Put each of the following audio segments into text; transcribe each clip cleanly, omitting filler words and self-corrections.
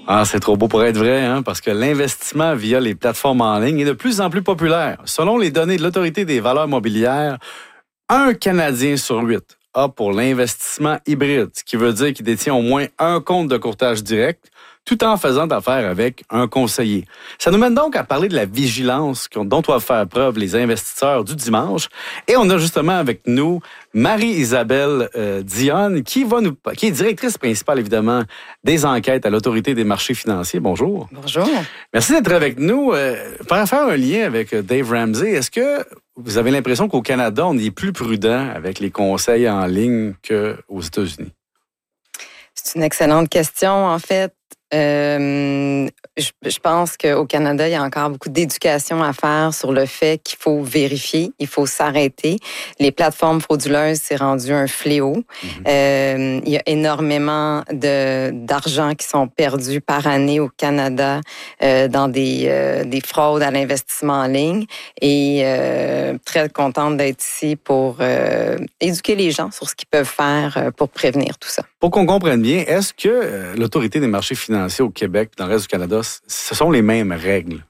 Ah, c'est trop beau pour être vrai, hein, parce que l'investissement via les plateformes en ligne est de plus en plus populaire. Selon les données de l'Autorité des valeurs mobilières, un Canadien sur 8 a pour l'investissement hybride, ce qui veut dire qu'il détient au moins un compte de courtage direct, tout en faisant affaire avec un conseiller. Ça nous mène donc à parler de la vigilance dont doivent faire preuve les investisseurs du dimanche. Et on a justement avec nous Marie-Isabelle Dionne, qui est directrice principale, évidemment, des enquêtes à l'Autorité des marchés financiers. Bonjour. Bonjour. Merci d'être avec nous. Pour faire un lien avec Dave Ramsey, est-ce que vous avez l'impression qu'au Canada, on est plus prudent avec les conseils en ligne qu'aux États-Unis? C'est une excellente question, en fait. Je pense qu'au Canada, il y a encore beaucoup d'éducation à faire sur le fait qu'il faut vérifier, il faut s'arrêter. Les plateformes frauduleuses, c'est rendu un fléau. Il y a énormément d'argent qui sont perdus par année au Canada dans des fraudes à l'investissement en ligne. Et très contente d'être ici pour éduquer les gens sur ce qu'ils peuvent faire pour prévenir tout ça. Pour qu'on comprenne bien, est-ce que l'Autorité des marchés financiers au Québec, dans le reste du Canada, ce sont les mêmes règles?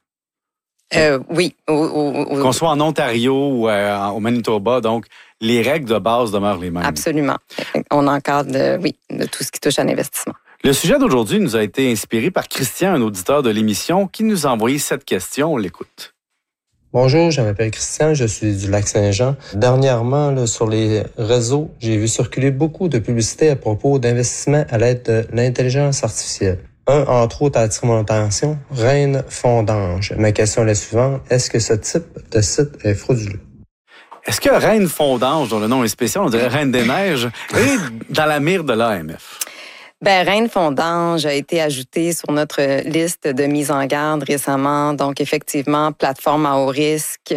Oui. Qu'on soit en Ontario ou au Manitoba, donc les règles de base demeurent les mêmes. Absolument. On encadre, de tout ce qui touche à l'investissement. Le sujet d'aujourd'hui nous a été inspiré par Christian, un auditeur de l'émission, qui nous a envoyé cette question. On l'écoute. Bonjour, je m'appelle Christian, je suis du Lac-Saint-Jean. Dernièrement, là, sur les réseaux, j'ai vu circuler beaucoup de publicités à propos d'investissements à l'aide de l'intelligence artificielle. Un, entre autres, a attiré mon attention, Reine Fondange. Ma question est la suivante, est-ce que ce type de site est frauduleux? Est-ce que Reine Fondange, dont le nom est spécial, on dirait Reine des Neiges, est dans la mire de l'AMF? Reine Fondange a été ajoutée sur notre liste de mise en garde récemment. Donc, effectivement, plateforme à haut risque.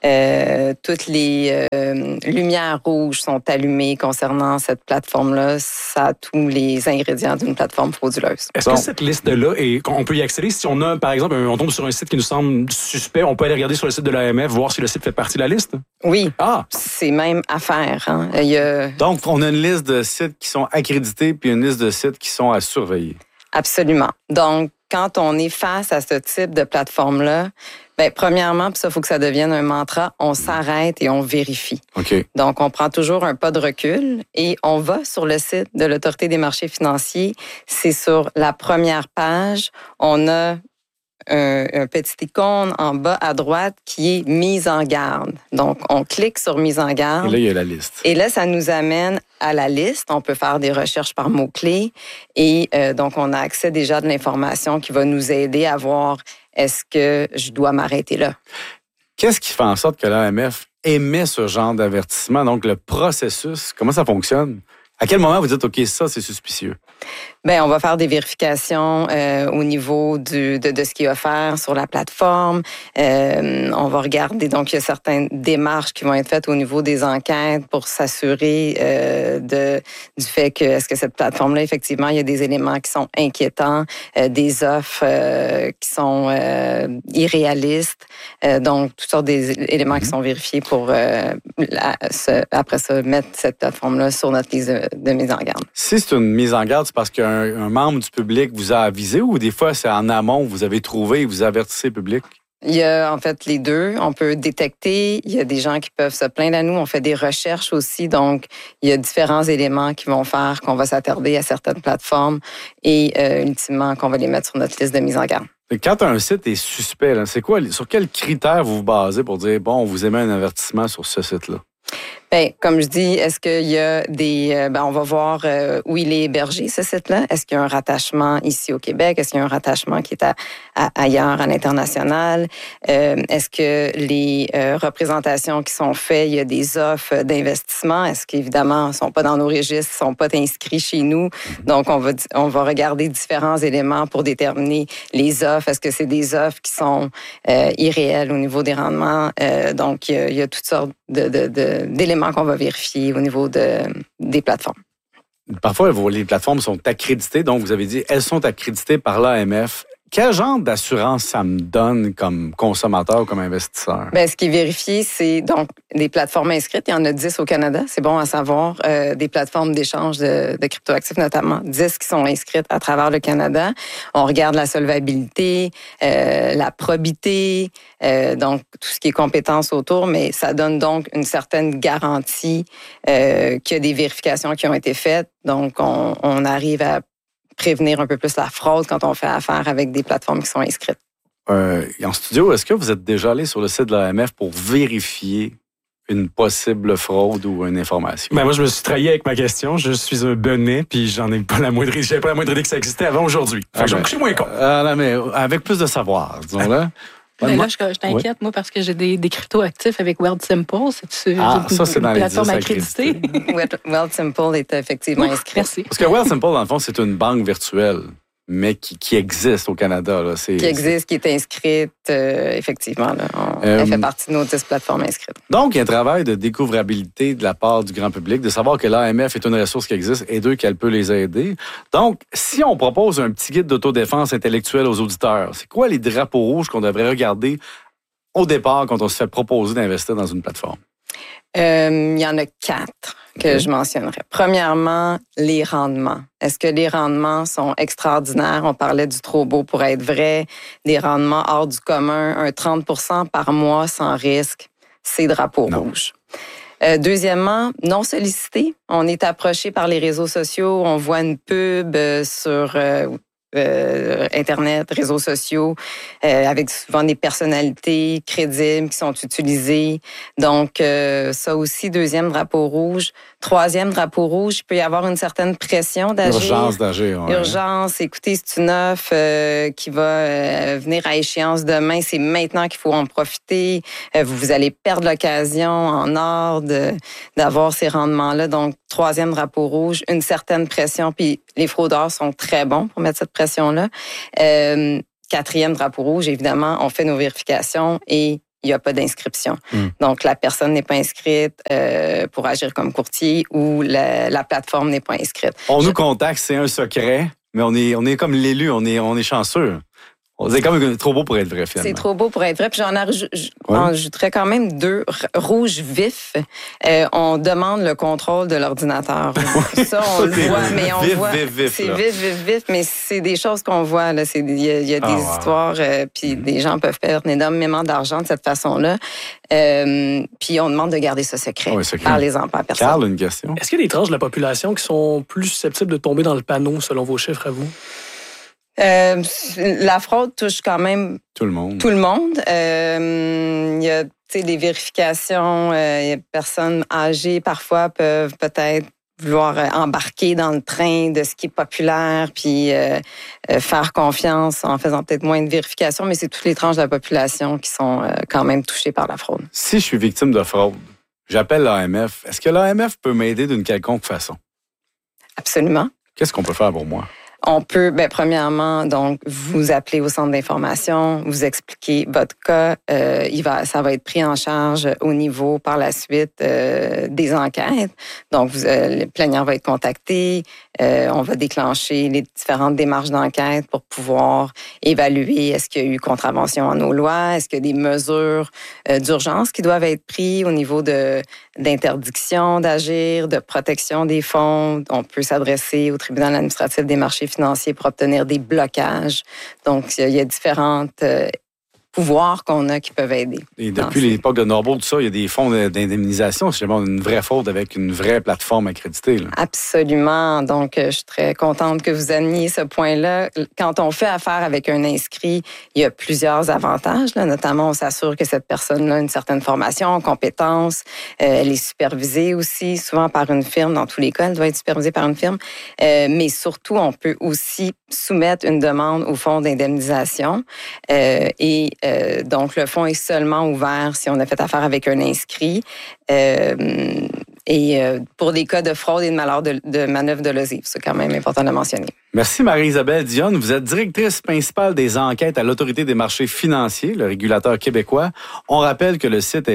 Toutes les lumières rouges sont allumées concernant cette plateforme-là. Ça a tous les ingrédients d'une plateforme frauduleuse. Est-ce que cette liste-là, on peut y accéder? Si on a, par exemple, on tombe sur un site qui nous semble suspect, on peut aller regarder sur le site de l'AMF, voir si le site fait partie de la liste? Oui. Ah! C'est même à faire. Hein. Donc, on a une liste de sites qui sont accrédités puis une liste de sites qui sont à surveiller. Absolument. Donc, quand on est face à ce type de plateforme-là, premièrement, puis ça, il faut que ça devienne un mantra, on s'arrête et on vérifie. OK. Donc, on prend toujours un pas de recul et on va sur le site de l'Autorité des marchés financiers. C'est sur la première page. On a un petit icône en bas à droite qui est mise en garde. Donc, on clique sur mise en garde. Et là, il y a la liste. Et là, ça nous amène à la liste. On peut faire des recherches par mots-clés. Et donc, on a accès déjà à de l'information qui va nous aider à voir est-ce que je dois m'arrêter là. Qu'est-ce qui fait en sorte que l'AMF émet ce genre d'avertissement? Donc, le processus, comment ça fonctionne? À quel moment vous dites, OK, ça, c'est suspicieux? On va faire des vérifications au niveau de ce qui est offert sur la plateforme. On va regarder, donc il y a certaines démarches qui vont être faites au niveau des enquêtes pour s'assurer du fait que est-ce que cette plateforme-là, effectivement, il y a des éléments qui sont inquiétants, des offres qui sont irréalistes, donc toutes sortes d'éléments qui sont vérifiés pour après ça mettre cette plateforme-là sur notre liste de mise en garde. Si c'est une mise en garde, c'est parce qu'un membre du public vous a avisé ou des fois c'est en amont, vous avez trouvé et vous avertissez le public? Il y a en fait les deux. On peut détecter. Il y a des gens qui peuvent se plaindre à nous. On fait des recherches aussi. Donc, il y a différents éléments qui vont faire qu'on va s'attarder à certaines plateformes et ultimement qu'on va les mettre sur notre liste de mise en garde. Quand un site est suspect, là, c'est quoi, sur quels critères vous vous basez pour dire, bon, on vous émet un avertissement sur ce site-là? Comme je dis, est-ce qu'il y a des... on va voir où il est hébergé, ce site-là. Est-ce qu'il y a un rattachement ici au Québec? Est-ce qu'il y a un rattachement qui est ailleurs, à l'international? Est-ce que les représentations qui sont faites, il y a des offres d'investissement? Est-ce qu'évidemment, ils ne sont pas dans nos registres, ils ne sont pas inscrits chez nous? Donc, on va regarder différents éléments pour déterminer les offres. Est-ce que c'est des offres qui sont irréelles au niveau des rendements? Donc, il y a toutes sortes d'éléments qu'on va vérifier au niveau des plateformes. Parfois, les plateformes sont accréditées, donc vous avez dit, elles sont accréditées par l'AMF. quel genre d'assurance ça me donne comme consommateur ou comme investisseur? Bien, ce qui est vérifié, c'est donc des plateformes inscrites. Il y en a 10 au Canada. C'est bon à savoir. Des plateformes d'échange de cryptoactifs, notamment 10 qui sont inscrites à travers le Canada. On regarde la solvabilité, la probité, donc tout ce qui est compétences autour, mais ça donne donc une certaine garantie qu'il y a des vérifications qui ont été faites. Donc, on arrive à prévenir un peu plus la fraude quand on fait affaire avec des plateformes qui sont inscrites. En studio, est-ce que vous êtes déjà allé sur le site de l'AMF pour vérifier une possible fraude ou une information? Ben moi, je me suis trahi avec ma question. Je suis un bonnet, puis j'avais pas la moindre idée que ça existait avant aujourd'hui. Fait que je vais me coucher moins con. Non, mais avec plus de savoir, disons-le. Mais là, je t'inquiète, moi, parce que j'ai des crypto-actifs avec Wealthsimple. C'est dans les plateforme accréditée. Wealthsimple est effectivement inscrit. Merci. Parce que Wealthsimple, dans le fond, c'est une banque virtuelle, mais qui existe au Canada. Là. Qui existe, qui est inscrite, effectivement. Là. Elle fait partie de nos 10 plateformes inscrites. Donc, il y a un travail de découvrabilité de la part du grand public, de savoir que l'AMF est une ressource qui existe et qu'elle peut les aider. Donc, si on propose un petit guide d'autodéfense intellectuelle aux auditeurs, c'est quoi les drapeaux rouges qu'on devrait regarder au départ quand on se fait proposer d'investir dans une plateforme? Il y en a 4 que je mentionnerais. Premièrement, les rendements. Est-ce que les rendements sont extraordinaires? On parlait du trop beau pour être vrai. Des rendements hors du commun, un 30% par mois sans risque, c'est drapeau rouge. Deuxièmement, non sollicité. On est approché par les réseaux sociaux, on voit une pub sur Internet, réseaux sociaux, avec souvent des personnalités crédibles qui sont utilisées. Donc, ça aussi, deuxième drapeau rouge. Troisième drapeau rouge, il peut y avoir une certaine pression d'agir. Urgence d'agir, oui. Urgence, écoutez, c'est une offre qui va venir à échéance demain. C'est maintenant qu'il faut en profiter. Vous allez perdre l'occasion en or d'avoir ces rendements-là. Donc, troisième drapeau rouge, une certaine pression. Puis les fraudeurs sont très bons pour mettre cette pression-là. Quatrième drapeau rouge, évidemment, on fait nos vérifications et il n'y a pas d'inscription. Donc, la personne n'est pas inscrite pour agir comme courtier ou la plateforme n'est pas inscrite. On nous contacte, c'est un secret, mais on est comme l'élu, on est chanceux. C'est comme trop beau pour être vrai, finalement. C'est trop beau pour être vrai. Puis j'en ajouterais quand même 2 rouges vifs. On demande le contrôle de l'ordinateur. Ça, on le voit, mais on voit. C'est vif, mais c'est des choses qu'on voit. Là. Il y a des histoires, puis des gens peuvent perdre énormément d'argent de cette façon-là. Puis on demande de garder ça secret. Parlez-en pas à personne. Carl, une question. Est-ce qu'il y a des tranches de la population qui sont plus susceptibles de tomber dans le panneau, selon vos chiffres à vous? La fraude touche quand même tout le monde. Il y a des vérifications. Il y a personnes âgées parfois peuvent peut-être vouloir embarquer dans le train de ce qui est populaire, puis faire confiance en faisant peut-être moins de vérifications, mais c'est toutes les tranches de la population qui sont quand même touchées par la fraude. Si je suis victime de fraude, j'appelle l'AMF. Est-ce que l'AMF peut m'aider d'une quelconque façon? Absolument. Qu'est-ce qu'on peut faire pour moi? On peut, premièrement, donc, vous appeler au centre d'information, vous expliquer votre cas. Ça va être pris en charge au niveau, par la suite, des enquêtes. Donc, le plaignant va être contacté. On va déclencher les différentes démarches d'enquête pour pouvoir évaluer est-ce qu'il y a eu contravention à nos lois, est-ce qu'il y a des mesures d'urgence qui doivent être prises au niveau d'interdiction d'agir, de protection des fonds. On peut s'adresser au tribunal administratif des marchés financiers pour obtenir des blocages. Donc, il y a différentes pouvoirs qu'on a qui peuvent aider. Et depuis l'époque de Norbo, tout ça, il y a des fonds d'indemnisation si jamais on a une vraie faute avec une vraie plateforme accréditée. Là. Absolument. Donc, je suis très contente que vous ameniez ce point-là. Quand on fait affaire avec un inscrit, il y a plusieurs avantages. Là. Notamment, on s'assure que cette personne-là a une certaine formation, compétence. Elle est supervisée aussi, souvent par une firme. Dans tous les cas, elle doit être supervisée par une firme. Mais surtout, on peut aussi soumettre une demande au fonds d'indemnisation. Donc, le fonds est seulement ouvert si on a fait affaire avec un inscrit. Pour des cas de fraude et de malheur de manœuvre dolosive, c'est quand même important de le mentionner. Merci Marie-Isabelle Dionne. Vous êtes directrice principale des enquêtes à l'Autorité des marchés financiers, le régulateur québécois. On rappelle que le site est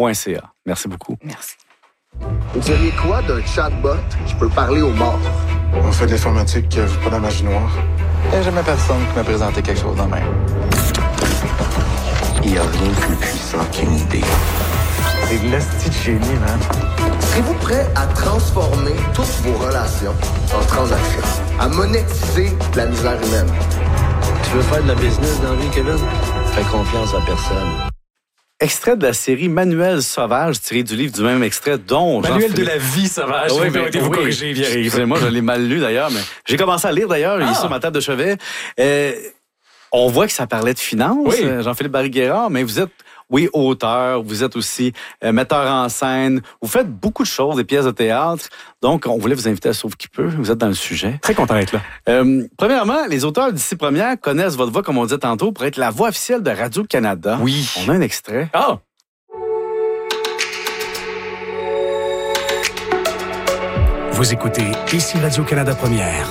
l'autorité.qc.ca. Merci beaucoup. Merci. Vous diriez quoi d'un chatbot qui peut parler aux morts? On fait de l'informatique, pas de la magie noire. Il n'y a jamais personne qui m'a présenté quelque chose de même. Il n'y a rien de plus puissant qu'une idée. C'est de l'esti de génie, man. Serez-vous prêt à transformer toutes vos relations en transactions, à monétiser la misère humaine? Tu veux faire de la business dans la vie, Kevin? Fais confiance à personne. Extrait de la série Manuel sauvage, tiré du livre du même extrait dont Manuel de la vie sauvage. Oui, vous corriger, Pierre-Yves. Excusez-moi, je l'ai mal lu d'ailleurs, mais j'ai commencé à lire d'ailleurs, il est sur ma table de chevet. On voit que ça parlait de finances, Jean-Philippe Barry-Guerrard, mais vous êtes, auteur, vous êtes aussi metteur en scène, vous faites beaucoup de choses, des pièces de théâtre, donc on voulait vous inviter à Sauve qui peut, vous êtes dans le sujet. Très content d'être là. Premièrement, les auteurs d'ici première connaissent votre voix, comme on disait tantôt, pour être la voix officielle de Radio-Canada. Oui. On a un extrait. Ah! Vous écoutez ici Radio-Canada Première.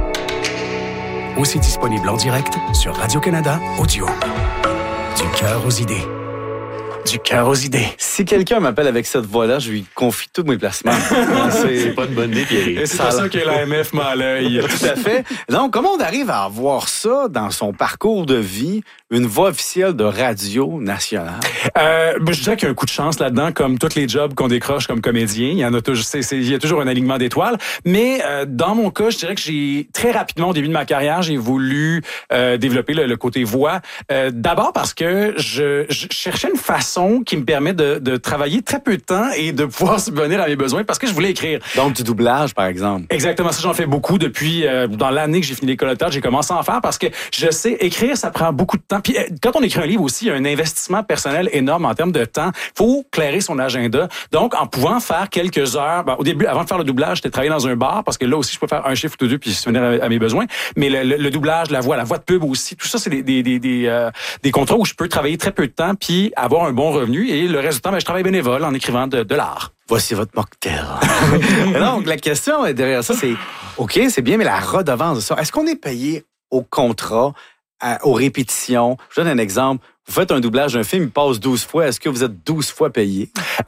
Aussi disponible en direct sur Radio-Canada Audio. Du cœur aux idées. Du cœur aux idées. Si quelqu'un m'appelle avec cette voix-là, je lui confie tous mes placements. C'est pas une bonne idée, Pierre. C'est pas ça que l'AMF m'a à l'œil. Tout à fait. Donc, comment on arrive à avoir ça dans son parcours de vie, une voix officielle de radio nationale? Je dirais qu'il y a un coup de chance là-dedans, comme tous les jobs qu'on décroche comme comédien. Il y en a toujours, il y a toujours un alignement d'étoiles. Mais dans mon cas, je dirais que j'ai très rapidement, au début de ma carrière, j'ai voulu développer le côté voix. D'abord parce que je cherchais une façon qui me permet de travailler très peu de temps et de pouvoir subvenir à mes besoins parce que je voulais écrire. Donc, du doublage, par exemple. Exactement, ça, j'en fais beaucoup depuis dans l'année que j'ai fini l'école de théâtre, j'ai commencé à en faire parce que je sais, écrire, ça prend beaucoup de temps. Puis quand on écrit un livre aussi, il y a un investissement personnel énorme en termes de temps. Faut clairer son agenda. Donc, en pouvant faire quelques heures, au début, avant de faire le doublage, j'étais travaillé dans un bar parce que là aussi, je peux faire un chiffre ou deux puis subvenir à mes besoins. Mais le doublage, la voix de pub aussi, tout ça, c'est des contrats où je peux travailler très peu de temps puis avoir un bon revenu. Et le reste du temps, je travaille bénévole en écrivant de l'art. Voici votre mocktail. Donc, la question derrière ça, c'est, OK, c'est bien, mais la redevance de ça, est-ce qu'on est payé au contrat, aux répétitions? Je donne un exemple. Vous faites un doublage d'un film, il passe 12 fois. Est-ce que vous êtes 12 fois payé?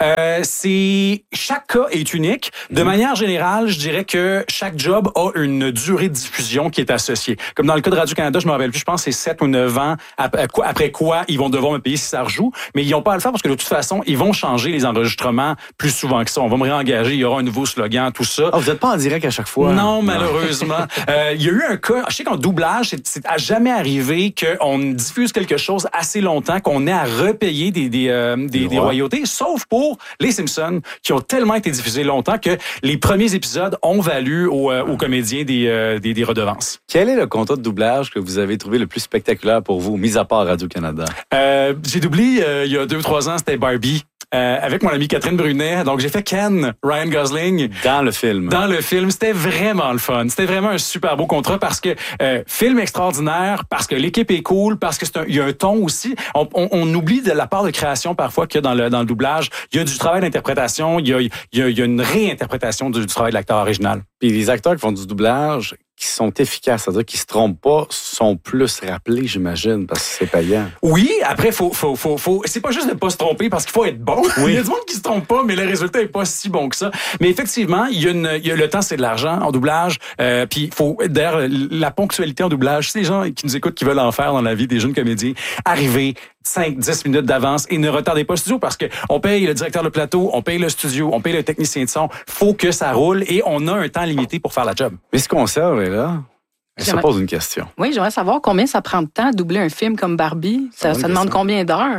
Chaque cas est unique. De manière générale, je dirais que chaque job a une durée de diffusion qui est associée. Comme dans le cas de Radio-Canada, je me rappelle plus, je pense que c'est 7 ou 9 ans après quoi ils vont devoir me payer si ça rejoue. Mais ils n'ont pas à le faire parce que de toute façon, ils vont changer les enregistrements plus souvent que ça. On va me réengager, il y aura un nouveau slogan, tout ça. Ah, vous n'êtes pas en direct à chaque fois? Non, malheureusement. Il y a eu un cas, je sais qu'en doublage, c'est à jamais arrivé qu'on diffuse quelque chose assez longtemps qu'on ait à repayer des royautés, sauf pour les Simpsons, qui ont tellement été diffusés longtemps que les premiers épisodes ont valu aux comédiens des redevances. Quel est le contrat de doublage que vous avez trouvé le plus spectaculaire pour vous, mis à part Radio-Canada? J'ai doublé il y a 2-3 ans, c'était Barbie. Avec mon amie Catherine Brunet. Donc, j'ai fait Ken, Ryan Gosling. Dans le film. Dans le film. C'était vraiment le fun. C'était vraiment un super beau contrat parce que film extraordinaire, parce que l'équipe est cool, parce que il y a un ton aussi. On oublie de la part de création parfois qu'il y a dans le doublage. Il y a du travail d'interprétation, il y a une réinterprétation du travail de l'acteur original. Puis les acteurs qui font du doublage, qui sont efficaces, c'est-à-dire qui se trompent pas, sont plus rappelés, j'imagine, parce que c'est payant. Oui, après, faut, c'est pas juste de pas se tromper parce qu'il faut être bon. Oui. Il y a du monde qui se trompe pas, mais le résultat est pas si bon que ça. Mais effectivement, il y a le temps, c'est de l'argent en doublage. Puis il faut, d'ailleurs, la ponctualité en doublage, c'est les gens qui nous écoutent, qui veulent en faire dans la vie des jeunes comédiens, arriver 5-10 minutes d'avance et ne retardez pas le studio parce que on paye le directeur de plateau, on paye le studio, on paye le technicien de son. Faut que ça roule et on a un temps limité pour faire la job. Mais ce qu'on serve est là. Ça pose une question. Oui, j'aimerais savoir combien ça prend de temps à doubler un film comme Barbie. Ça demande combien d'heures?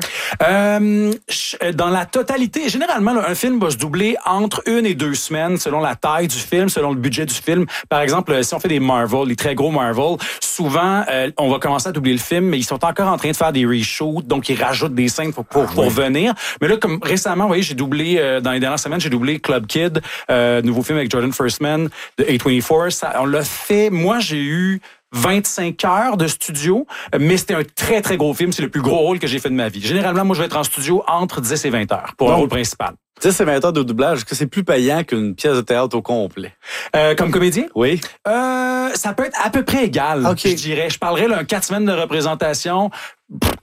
Dans la totalité, généralement, là, un film va se doubler entre 1 et 2 semaines selon la taille du film, selon le budget du film. Par exemple, si on fait des Marvel, les très gros Marvel, souvent, on va commencer à doubler le film, mais ils sont encore en train de faire des reshoots, donc ils rajoutent des scènes pour venir. Mais là, comme récemment, vous voyez, j'ai doublé, dans les dernières semaines, j'ai doublé Club Kid, nouveau film avec Jordan Firstman de A24. On l'a fait, moi, j'ai eu 25 heures de studio, mais c'était un très, très gros film. C'est le plus gros rôle que j'ai fait de ma vie. Généralement, moi, je vais être en studio entre 10 et 20 heures pour un rôle principal. 10 et 20 heures de doublage, est-ce que c'est plus payant qu'une pièce de théâtre au complet? Comme comédien? Oui. Ça peut être à peu près égal, je dirais. Je parlerais d'un 4 semaines de représentation.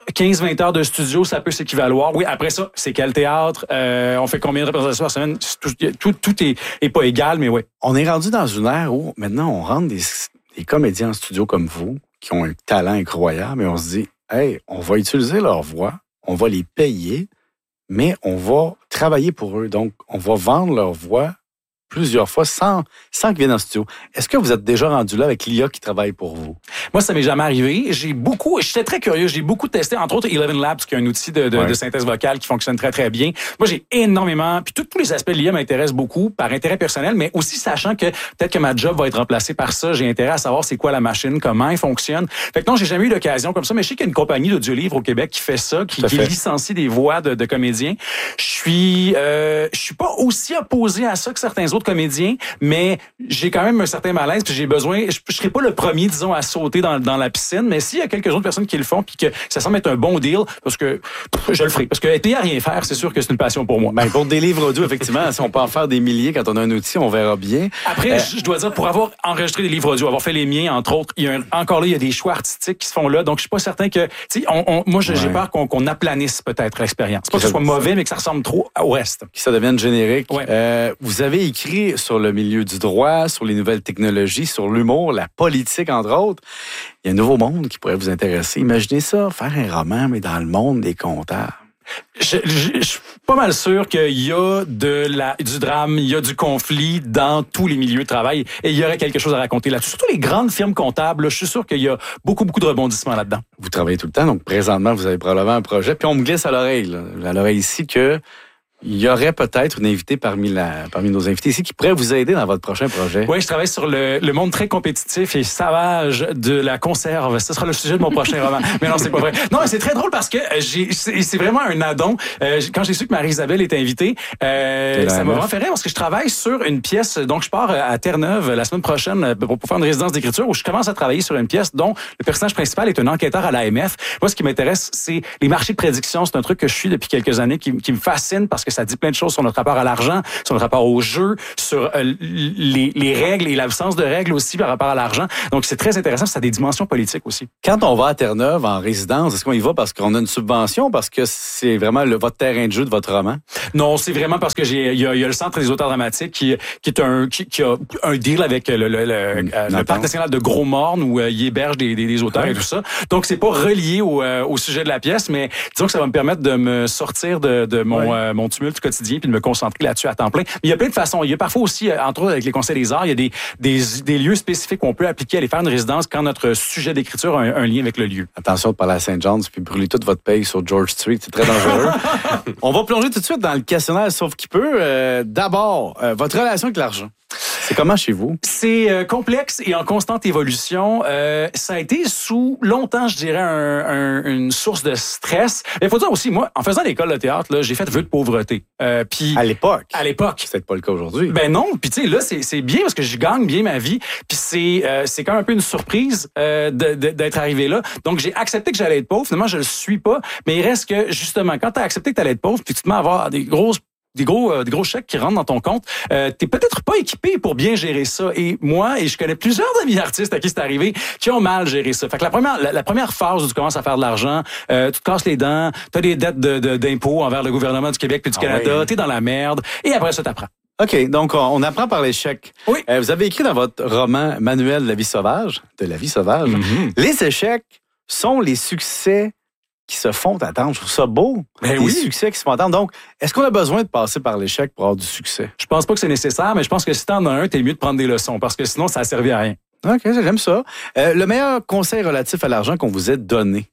15-20 heures de studio, ça peut s'équivaloir. Oui, après ça, c'est quel théâtre? On fait combien de représentations par semaine? Tout est pas égal, mais oui. On est rendu dans une ère où maintenant on rentre des comédiens en studio comme vous, qui ont un talent incroyable, et on se dit, hey, on va utiliser leur voix, on va les payer, mais on va travailler pour eux. Donc, on va vendre leur voix plusieurs fois sans qu'ils viennent en studio. Est-ce que vous êtes déjà rendu là avec l'IA qui travaille pour vous? Moi, ça m'est jamais arrivé. J'étais très curieux. J'ai beaucoup testé, entre autres, Eleven Labs, qui est un outil de synthèse vocale qui fonctionne très, très bien. Moi, j'ai énormément... Puis tous les aspects de l'IA m'intéressent beaucoup par intérêt personnel, mais aussi sachant que peut-être que ma job va être remplacée par ça. J'ai intérêt à savoir c'est quoi la machine, comment elle fonctionne. Fait que non, j'ai jamais eu l'occasion comme ça, mais je sais qu'il y a une compagnie d'audiolivre au Québec qui fait ça, qui licencie des voix de comédiens. Je suis pas aussi opposé à ça que certains autres comédiens, mais j'ai quand même un certain malaise, puis j'ai besoin... Je serai pas le premier, disons, à sauter dans la piscine, mais s'il y a quelques autres personnes qui le font, puis que ça semble être un bon deal, parce que je le ferai. Parce que être payé à rien faire, c'est sûr que c'est une passion pour moi. Ben, pour des livres audio, effectivement, si on peut en faire des milliers quand on a un outil, on verra bien. Après, je dois dire, pour avoir enregistré des livres audio, avoir fait les miens, entre autres, il y a des choix artistiques qui se font là, donc je suis pas certain que... moi, j'ai peur qu'on aplanisse peut-être l'expérience. Pas que ce soit mauvais, mais que ça ressemble trop au reste. Que ça devienne générique. Ouais. Vous avez écrit sur le milieu du droit, sur les nouvelles technologies, sur l'humour, la politique, entre autres. Il y a un nouveau monde qui pourrait vous intéresser. Imaginez ça, faire un roman, mais dans le monde des comptables. Je suis pas mal sûr qu'il y a du drame, il y a du conflit dans tous les milieux de travail et il y aurait quelque chose à raconter là-dessus. Surtout les grandes firmes comptables, là, je suis sûr qu'il y a beaucoup de rebondissements là-dedans. Vous travaillez tout le temps, donc présentement, vous avez probablement un projet. Puis on me glisse à l'oreille ici que il y aurait peut-être une invitée parmi nos invités ici qui pourrait vous aider dans votre prochain projet. Oui, je travaille sur le monde très compétitif et savage de la conserve. Ce sera le sujet de mon prochain roman. Mais non, c'est pas vrai. Non, c'est très drôle parce que c'est vraiment un addon. Quand j'ai su que Marie-Isabelle était invitée, ça m'a vraiment fait rire parce que je travaille sur une pièce. Donc, je pars à Terre-Neuve la semaine prochaine pour faire une résidence d'écriture où je commence à travailler sur une pièce dont le personnage principal est un enquêteur à l'AMF. Moi, ce qui m'intéresse, c'est les marchés de prédiction. C'est un truc que je suis depuis quelques années qui me fascine parce que ça dit plein de choses sur notre rapport à l'argent, sur notre rapport au jeu, sur les règles et l'absence de règles aussi par rapport à l'argent. Donc, c'est très intéressant. Ça a des dimensions politiques aussi. Quand on va à Terre-Neuve en résidence, est-ce qu'on y va parce qu'on a une subvention, parce que c'est vraiment votre terrain de jeu de votre roman? Non, c'est vraiment parce que il y a le Centre des auteurs dramatiques qui a un deal avec le Parc national de Gros-Morne où il héberge des auteurs et tout ça. Donc, c'est pas relié au sujet de la pièce, mais disons que ça va me permettre de me sortir de mon tumulte quotidien puis de me concentrer là-dessus à temps plein. Mais il y a plein de façons. Il y a parfois aussi, entre autres avec les conseils des arts, il y a des lieux spécifiques qu'on peut appliquer à aller faire une résidence quand notre sujet d'écriture a un lien avec le lieu. Attention de parler à Saint-John's puis brûler toute votre paye sur George Street, c'est très dangereux. On va plonger tout de suite dans le questionnaire sauf qui peut. D'abord, votre relation avec l'argent. C'est comment chez vous? C'est complexe et en constante évolution. Ça a été longtemps, je dirais, une source de stress. Mais il faut dire aussi, moi, en faisant l'école de théâtre, là, j'ai fait vœu de pauvreté. Puis à l'époque? À l'époque. C'est peut-être pas le cas aujourd'hui. Ben non. Puis tu sais, là, c'est bien parce que je gagne bien ma vie. Puis c'est quand même un peu une surprise d'être arrivé là. Donc, j'ai accepté que j'allais être pauvre. Finalement, je le suis pas. Mais il reste que, justement, quand tu as accepté que tu allais être pauvre, puis tu te mets à avoir des gros chèques qui rentrent dans ton compte, t'es peut-être pas équipé pour bien gérer ça. Et je connais plusieurs amis artistes à qui c'est arrivé qui ont mal géré ça. Fait que la première phase où tu commences à faire de l'argent, tu te casses les dents, t'as des dettes d'impôts envers le gouvernement du Québec puis du Canada, t'es dans la merde, et après ça, t'apprends. OK, donc on apprend par l'échec. Oui. Vous avez écrit dans votre roman Manuel de la vie sauvage, les échecs sont les succès qui se font attendre. Je trouve ça beau. Des succès qui se font attendre. Donc, est-ce qu'on a besoin de passer par l'échec pour avoir du succès? Je pense pas que c'est nécessaire, mais je pense que si t'en as un, t'es mieux de prendre des leçons parce que sinon, ça a servi à rien. OK, j'aime ça. Le meilleur conseil relatif à l'argent qu'on vous ait donné?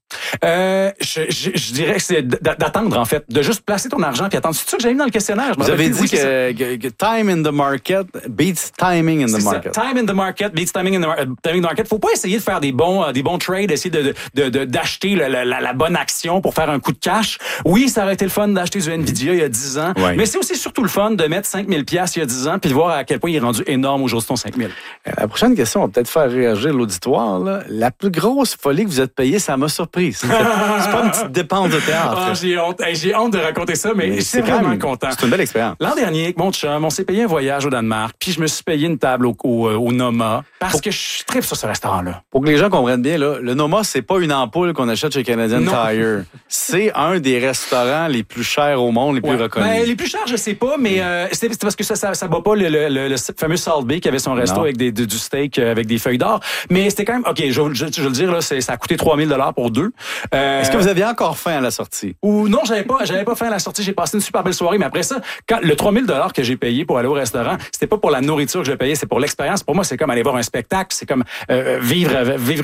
Je dirais que c'est d'attendre, en fait. De juste placer ton argent puis attendre. C'est ça que j'ai mis dans le questionnaire. Vous avez dit que time in the market beats timing in the market. Time in the market beats timing in the market. Faut pas essayer de faire des bons trades, essayer d'acheter la bonne action pour faire un coup de cash. Oui, ça aurait été le fun d'acheter du Nvidia il y a 10 ans. Ouais. Mais c'est aussi surtout le fun de mettre 5 000 $ il y a 10 ans puis de voir à quel point il est rendu énorme aujourd'hui ton 5 000. La prochaine question va peut-être faire réagir l'auditoire. Là. La plus grosse folie que vous êtes payée, ça m'a surpris surprise. C'est pas une petite dépense de théâtre. Ah, j'ai honte. Hey, j'ai honte de raconter ça, mais je suis vraiment content. C'est une belle expérience. L'an dernier, avec mon chum, on s'est payé un voyage au Danemark, puis je me suis payé une table au Noma, parce que je tripe sur ce restaurant-là. Pour que les gens comprennent bien, là, le Noma, c'est pas une ampoule qu'on achète chez Canadian Tire. C'est un des restaurants les plus chers au monde, les plus reconnus. Ben, les plus chers, je sais pas, mais c'est parce que ça bat pas le fameux Salt Bay qui avait son resto avec du steak avec des feuilles d'or. Mais c'était quand même, OK, je vais le dire, là, ça a coûté 3 000 $ pour deux. Est-ce que vous aviez encore faim à la sortie? Ou non, j'avais pas faim à la sortie. J'ai passé une super belle soirée, mais après ça, le 3 000 $ que j'ai payé pour aller au restaurant, c'était pas pour la nourriture que je payais, c'est pour l'expérience. Pour moi, c'est comme aller voir un spectacle, c'est comme vivre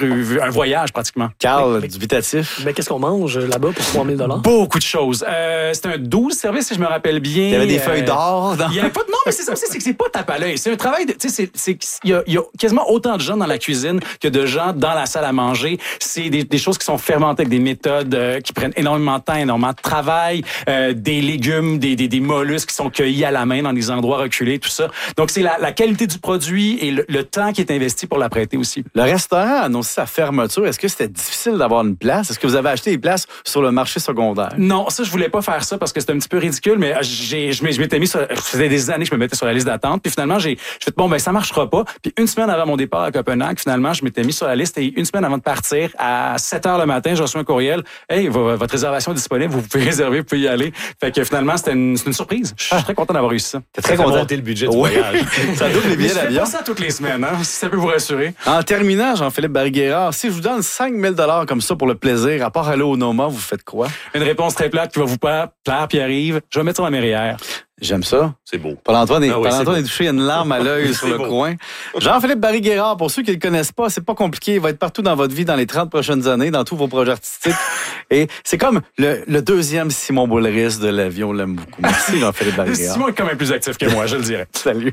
un voyage pratiquement. Carl, dubitatif. Mais qu'est-ce qu'on mange là-bas pour 3 000 $? Beaucoup de choses. C'était un 12 services, si je me rappelle bien. Il y avait des feuilles d'or. Il y avait pas de... Non, mais c'est ça aussi, c'est que c'est pas tape à l'œil. C'est un travail de... Tu sais, il y a quasiment autant de gens dans la cuisine que de gens dans la salle à manger. C'est des choses qui sont fermentées avec des méthodes qui prennent énormément de temps, énormément de travail, des légumes, des mollusques qui sont cueillis à la main dans des endroits reculés, tout ça. Donc, c'est la qualité du produit et le temps qui est investi pour l'apprêter aussi. Le restaurant a annoncé sa fermeture. Est-ce que c'était difficile d'avoir une place? Est-ce que vous avez acheté des places sur le marché secondaire? Non, ça, je voulais pas faire ça parce que c'était un petit peu ridicule, mais je m'étais mis sur... Ça faisait des années que je me mettais sur la liste d'attente. Puis finalement, j'ai fait, bon, ben ça marchera pas. Puis une semaine avant mon départ à Copenhague, finalement, je m'étais mis sur la liste et une semaine avant de partir, à 7 h le matin, je reçois un courriel. Hey, votre réservation est disponible, vous pouvez réserver, vous pouvez y aller. Fait que finalement, c'était une surprise. Je suis très content d'avoir réussi ça. T'es très content de monter le budget du voyage. Ça double les billets d'avion. Je fais pas ça toutes les semaines, hein, si ça peut vous rassurer. En terminant, Jean-Philippe Barry-Guerrard, si je vous donne 5 000 $ comme ça pour le plaisir, à part aller au Noma, vous faites quoi? Une réponse très plate qui va vous plaire, Pierre-Yves. Je vais mettre ça dans mes REER. J'aime ça. C'est beau. Paul-Antoine est touché, il y a une larme à l'œil sur le beau. coin. Jean-Philippe Barry-Guerrard, pour ceux qui ne le connaissent pas, c'est pas compliqué. Il va être partout dans votre vie dans les 30 prochaines années, dans tous vos projets artistiques. Et c'est comme le deuxième Simon Boulris de la vie. On l'aime beaucoup. Merci, Jean-Philippe Barry-Guerrard. Simon est quand même plus actif que moi, je le dirais. Salut.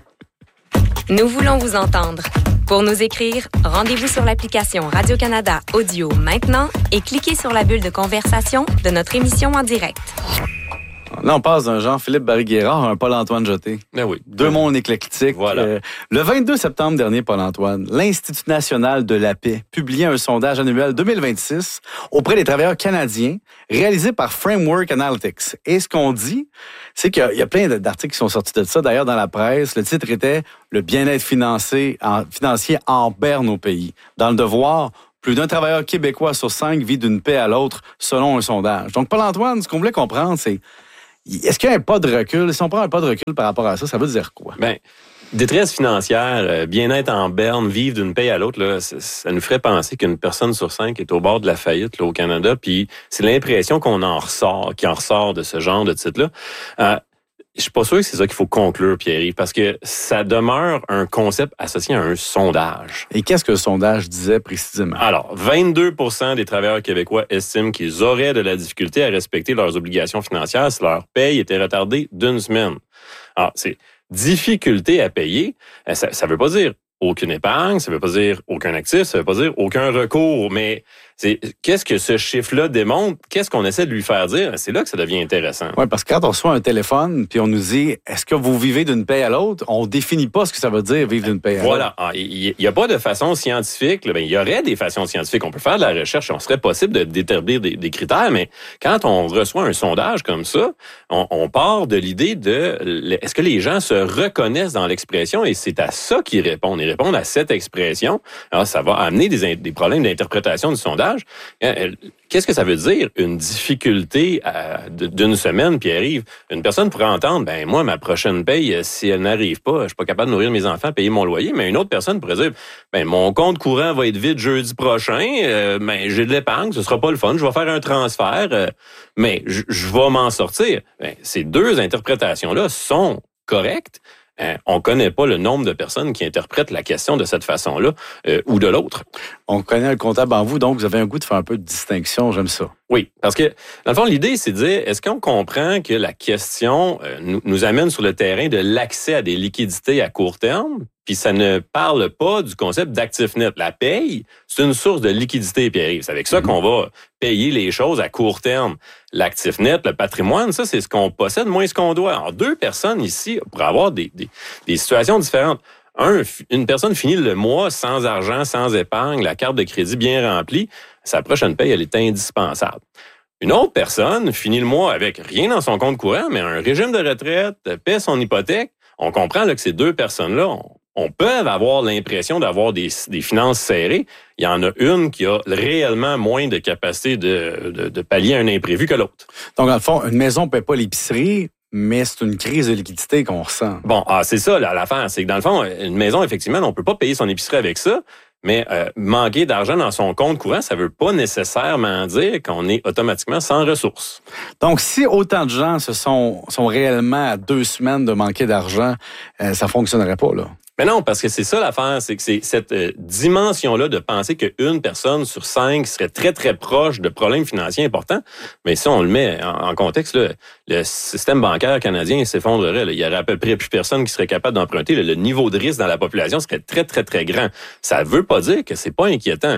Nous voulons vous entendre. Pour nous écrire, rendez-vous sur l'application Radio-Canada Audio maintenant et cliquez sur la bulle de conversation de notre émission en direct. Là, on passe d'un Jean-Philippe Barry-Guerrard à un Paul-Antoine Jeté. Ben oui. Deux mondes éclectiques. Voilà. Le 22 septembre dernier, Paul-Antoine, l'Institut national de la paix publiait un sondage annuel 2026 auprès des travailleurs canadiens réalisé par Framework Analytics. Et ce qu'on dit, c'est qu'il y a plein d'articles qui sont sortis de ça. D'ailleurs, dans la presse, le titre était « Le bien-être financier en berne au pays ». Dans Le Devoir, plus d'un travailleur québécois sur 5 vit d'une paix à l'autre, selon un sondage. Donc, Paul-Antoine, ce qu'on voulait comprendre, c'est est-ce qu'il y a un pas de recul? Si on prend un pas de recul par rapport à ça, ça veut dire quoi? Ben, détresse financière, bien-être en berne, vivre d'une paye à l'autre, là, ça nous ferait penser qu'une personne sur 5 est au bord de la faillite là, au Canada. Puis c'est l'impression qui en ressort de ce genre de titre-là. Je suis pas sûr que c'est ça qu'il faut conclure, Pierre-Yves, parce que ça demeure un concept associé à un sondage. Et qu'est-ce que le sondage disait précisément? Alors, 22% des travailleurs québécois estiment qu'ils auraient de la difficulté à respecter leurs obligations financières si leur paye était retardée d'une semaine. Alors, c'est difficulté à payer. Ça veut pas dire aucune épargne, ça veut pas dire aucun actif, ça veut pas dire aucun recours, mais qu'est-ce que ce chiffre-là démontre? Qu'est-ce qu'on essaie de lui faire dire? C'est là que ça devient intéressant. Oui, parce que quand on reçoit un téléphone puis on nous dit « Est-ce que vous vivez d'une paye à l'autre? » On définit pas ce que ça veut dire vivre d'une paye à l'autre. Voilà. Il n'y a pas de façon scientifique. Il y aurait des façons scientifiques. On peut faire de la recherche. On serait possible de déterminer des critères, mais quand on reçoit un sondage comme ça, on part de l'idée de est-ce que les gens se reconnaissent dans l'expression? Et c'est à ça qu'ils répondent. Ils répondent à cette expression. Alors, ça va amener des problèmes d'interprétation du sondage. Qu'est-ce que ça veut dire, une difficulté d'une semaine, Pierre-Yves? Une personne pourrait entendre, ben moi, ma prochaine paye, si elle n'arrive pas, je suis pas capable de nourrir mes enfants, payer mon loyer, mais une autre personne pourrait dire, ben mon compte courant va être vide jeudi prochain, ben j'ai de l'épargne, ce sera pas le fun, je vais faire un transfert, mais je vais m'en sortir. Ben, ces deux interprétations-là sont correctes. On connaît pas le nombre de personnes qui interprètent la question de cette façon-là ou de l'autre. On connaît le comptable en vous, donc vous avez un goût de faire un peu de distinction. J'aime ça. Oui, parce que, dans le fond, l'idée, c'est de dire, est-ce qu'on comprend que la question nous amène sur le terrain de l'accès à des liquidités à court terme, puis ça ne parle pas du concept d'actif net. La paye, c'est une source de liquidité, Pierre-Yves. C'est avec ça qu'on va payer les choses à court terme. L'actif net, le patrimoine, ça, c'est ce qu'on possède moins ce qu'on doit. Alors, deux personnes ici pourraient avoir des situations différentes. une personne finit le mois sans argent, sans épargne, la carte de crédit bien remplie, sa prochaine paye, elle est indispensable. Une autre personne finit le mois avec rien dans son compte courant, mais un régime de retraite, paie son hypothèque. On comprend là, que ces deux personnes-là, on peut avoir l'impression d'avoir des finances serrées. Il y en a une qui a réellement moins de capacité de pallier un imprévu que l'autre. Donc, dans le fond, une maison ne paie pas l'épicerie, mais c'est une crise de liquidité qu'on ressent. Bon, c'est ça l'affaire. C'est que dans le fond, une maison, effectivement, on peut pas payer son épicerie avec ça. Mais manquer d'argent dans son compte courant, ça veut pas nécessairement dire qu'on est automatiquement sans ressources. Donc, si autant de gens sont réellement à 2 semaines de manquer d'argent, ça fonctionnerait pas, là. Mais non, parce que c'est ça l'affaire, c'est que c'est cette dimension-là de penser qu'une personne sur 5 serait très, très proche de problèmes financiers importants. Mais si on le met en contexte, là, le système bancaire canadien s'effondrerait. Là. Il y aurait à peu près plus personne qui serait capable d'emprunter. Le niveau de risque dans la population serait très, très, très grand. Ça veut pas dire que c'est pas inquiétant.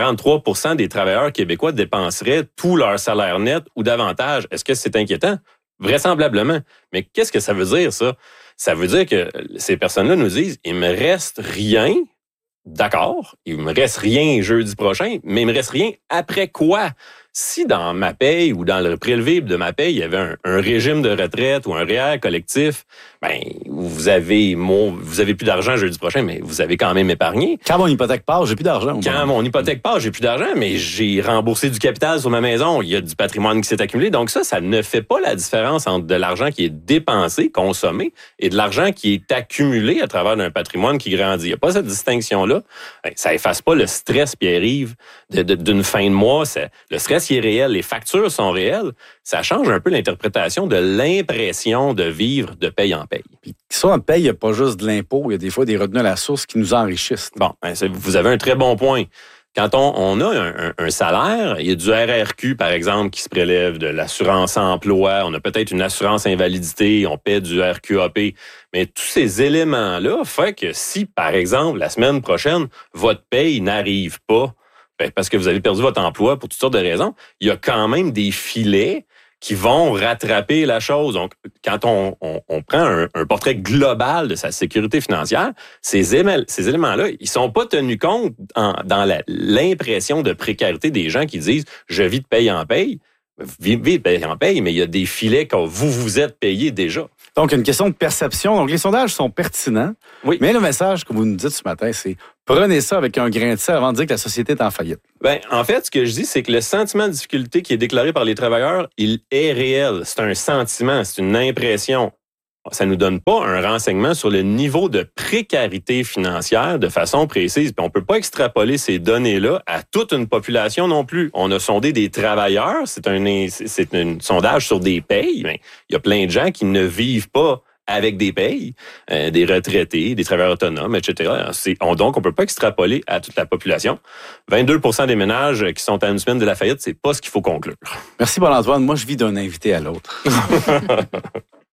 43% des travailleurs québécois dépenseraient tout leur salaire net ou davantage. Est-ce que c'est inquiétant? Vraisemblablement. Mais qu'est-ce que ça veut dire, ça? Ça veut dire que ces personnes-là nous disent, il me reste rien, d'accord, il me reste rien jeudi prochain, mais il me reste rien après quoi? Si dans ma paye ou dans le prélevé de ma paye, il y avait un régime de retraite ou un REER collectif, ben vous avez plus d'argent jeudi prochain, mais vous avez quand même épargné. Quand mon hypothèque part, j'ai plus d'argent. Quand mon hypothèque part, j'ai plus d'argent, mais j'ai remboursé du capital sur ma maison. Il y a du patrimoine qui s'est accumulé. Donc ça ne fait pas la différence entre de l'argent qui est dépensé, consommé, et de l'argent qui est accumulé à travers un patrimoine qui grandit. Il n'y a pas cette distinction-là. Ça efface pas le stress, Pierre-Yves, d'une fin de mois. Le stress qui est réel, les factures sont réelles. Ça change un peu l'interprétation de l'impression de vivre de paye en paye. Puis ça, en paye, il n'y a pas juste de l'impôt, il y a des fois des retenues à la source qui nous enrichissent. Bon, vous avez un très bon point. Quand on a un salaire, il y a du RRQ, par exemple, qui se prélève, de l'assurance emploi, on a peut-être une assurance invalidité, on paie du RQAP. Mais tous ces éléments-là font que si, par exemple, la semaine prochaine, votre paye n'arrive pas, parce que vous avez perdu votre emploi pour toutes sortes de raisons, il y a quand même des filets qui vont rattraper la chose. Donc, quand on prend un portrait global de sa sécurité financière, ces éléments-là, ils sont pas tenus compte dans l'impression de précarité des gens qui disent « je vis de paye en paye ». Vivez de paye en paye, mais il y a des filets que vous êtes payé déjà. Donc, une question de perception. Donc, les sondages sont pertinents. Oui. Mais le message que vous nous dites ce matin, c'est prenez ça avec un grain de sel avant de dire que la société est en faillite. Ben, en fait, ce que je dis, c'est que le sentiment de difficulté qui est déclaré par les travailleurs, il est réel. C'est un sentiment, c'est une impression. Ça nous donne pas un renseignement sur le niveau de précarité financière de façon précise. Puis on peut pas extrapoler ces données-là à toute une population non plus. On a sondé des travailleurs, c'est un sondage sur des payes, mais il y a plein de gens qui ne vivent pas avec des payes, des retraités, des travailleurs autonomes, etc. Donc, on peut pas extrapoler à toute la population. 22% des ménages qui sont à une semaine de la faillite, c'est pas ce qu'il faut conclure. Merci Paul-Antoine. Moi, je vis d'un invité à l'autre.